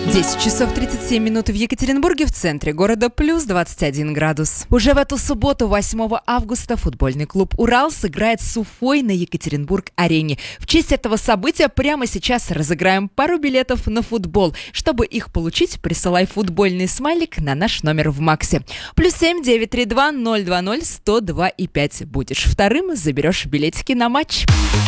10 часов 37 минут в Екатеринбурге, в центре города, плюс 21 градус. Уже в эту субботу, 8 августа, футбольный клуб «Урал» сыграет с Уфой на Екатеринбург-арене. В честь этого события прямо сейчас разыграем пару билетов на футбол. Чтобы их получить, присылай футбольный смайлик на наш номер в Максе. +7 932 020 102 и 5. Будешь вторым, заберешь билетики на матч.